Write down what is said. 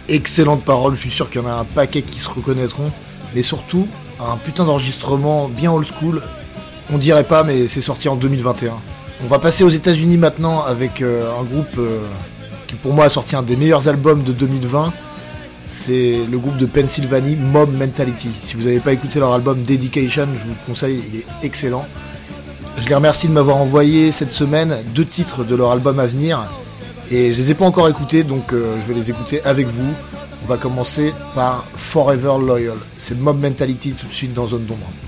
excellentes paroles, je suis sûr qu'il y en a un paquet qui se reconnaîtront, mais surtout un putain d'enregistrement bien old school. On dirait pas, mais c'est sorti en 2021. On va passer aux États-Unis maintenant avec un groupe qui pour moi a sorti un des meilleurs albums de 2020. C'est le groupe de Pennsylvanie, Mob Mentality. Si vous n'avez pas écouté leur album Dedication, je vous le conseille, il est excellent. Je les remercie de m'avoir envoyé cette semaine 2 titres de leur album à venir. Et je les ai pas encore écoutés, donc je vais les écouter avec vous. On va commencer par Forever Loyal. C'est Mob Mentality tout de suite dans Zone d'Ombre.